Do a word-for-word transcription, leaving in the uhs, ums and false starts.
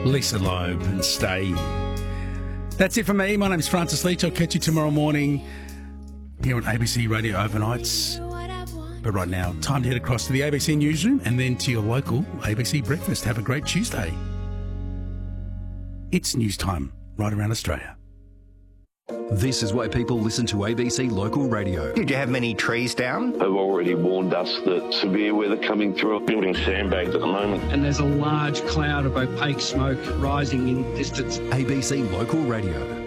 Lisa Loeb and Stay. That's it for me. My name's Francis Leach. I'll catch you tomorrow morning here on A B C Radio Overnights. But right now, time to head across to the A B C newsroom and then to your local A B C breakfast. Have a great Tuesday. It's news time right around Australia. This is why people listen to A B C Local Radio. Did you have many trees down? They've already warned us that severe weather coming through, building sandbags at the moment. And there's a large cloud of opaque smoke rising in distance. A B C Local Radio.